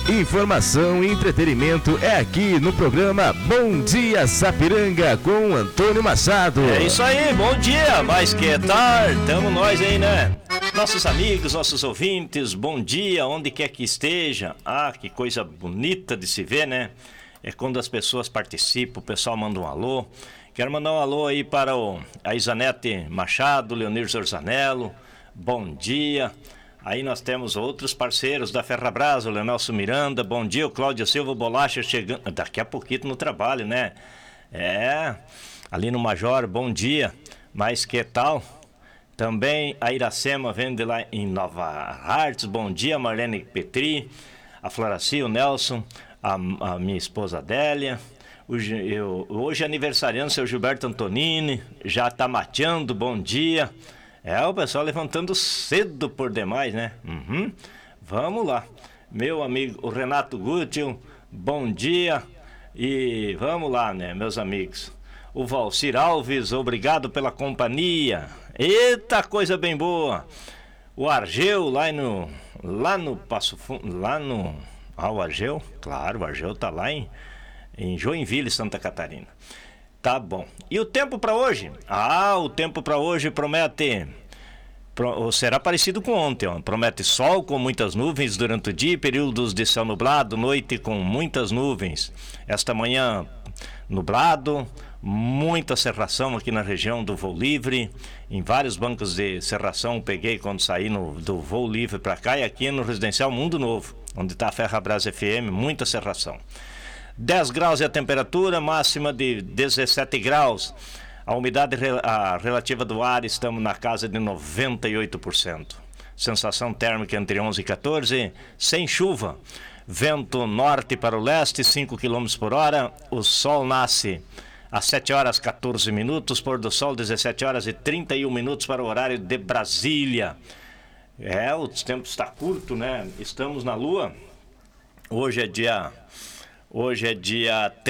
Informação e entretenimento é aqui no programa Bom Dia Sapiranga com Antônio Machado. É isso aí, bom dia, mas que tal? Tamo nós aí, né? Nossos amigos, nossos ouvintes, bom dia, onde quer que esteja. Ah, que coisa bonita de se ver, né? É quando as pessoas participam, o pessoal manda um alô. Quero mandar um alô aí para a Isanete Machado, Leonir Zorzanello, bom dia. Aí nós temos outros parceiros da Ferrabras, o Leonelson Miranda, bom dia, o Cláudio Silva Bolacha chegando, daqui a pouquinho no trabalho, né? Ali no Major, bom dia, mas que tal? Também a Iracema vende lá em Nova Hartz, bom dia, Marlene Petri, a Floraci, o Nelson, a minha esposa Adélia. Hoje é aniversariando seu Gilberto Antonini, já tá mateando, bom dia. O pessoal levantando cedo por demais, né? Vamos lá. Meu amigo o Renato Gútil, bom dia. E vamos lá, né, meus amigos. O Valcir Alves, obrigado pela companhia. Eita, coisa bem boa. O Argeu, lá no Passo Fundo, o Argeu? Claro, o Argeu tá lá em Joinville, Santa Catarina. Tá bom. E o tempo para hoje? O tempo para hoje será parecido com ontem, ó. Promete sol com muitas nuvens durante o dia, períodos de céu nublado, noite com muitas nuvens. Esta manhã, nublado, muita cerração aqui na região do Voo Livre. Em vários bancos de cerração peguei quando saí do Voo Livre para cá, e aqui no Residencial Mundo Novo, onde está a Ferrabras FM, muita cerração. 10 graus é a temperatura, máxima de 17 graus. A umidade relativa do ar, estamos na casa de 98%. Sensação térmica entre 11 e 14, sem chuva. Vento norte para o leste, 5 km por hora. O sol nasce às 7 horas 14 minutos, pôr do sol 17 horas e 31 minutos para o horário de Brasília. O tempo está curto, né? Estamos na lua. Hoje é dia